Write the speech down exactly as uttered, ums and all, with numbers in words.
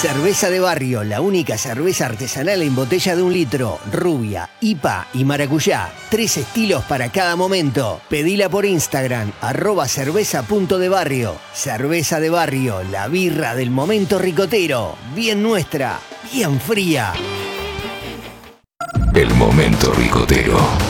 Cerveza de Barrio, la única cerveza artesanal en botella de un litro, rubia, I P A y maracuyá. Tres estilos para cada momento. Pedila por Instagram, arroba cerveza punto de barrio. Cerveza de Barrio, la birra del momento ricotero. Bien nuestra, bien fría. El momento ricotero.